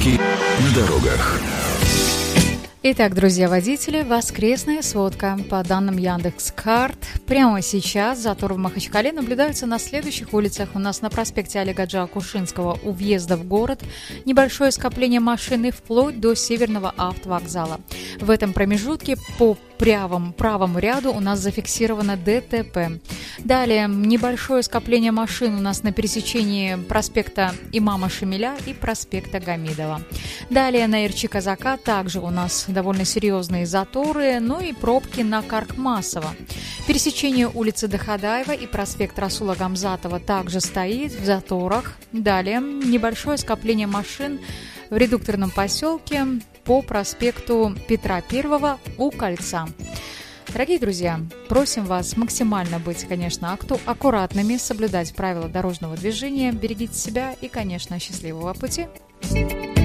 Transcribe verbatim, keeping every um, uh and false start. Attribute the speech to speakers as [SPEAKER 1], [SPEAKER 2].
[SPEAKER 1] Пробки на дорогах.
[SPEAKER 2] Итак, друзья водители, воскресная сводка. По данным Яндекс.Карт, прямо сейчас заторы в Махачкале наблюдаются на следующих улицах. У нас на проспекте Олега Джа-Кушинского у въезда в город небольшое скопление машин вплоть до Северного автовокзала. В этом промежутке по правому, правому ряду у нас зафиксировано ДТП. Далее небольшое скопление машин у нас на пересечении проспекта Имама Шамиля и проспекта Гамидова. Далее на Эрчи-Казака также у нас довольно серьезные заторы, ну и пробки на Каркмасово. Пересечение улицы Дахадаева и проспект Расула Гамзатова также стоит в заторах. Далее небольшое скопление машин в редукторном поселке по проспекту Петра Первого у Кольца. Дорогие друзья, просим вас максимально быть, конечно, аккуратными, соблюдать правила дорожного движения, берегите себя и, конечно, счастливого пути.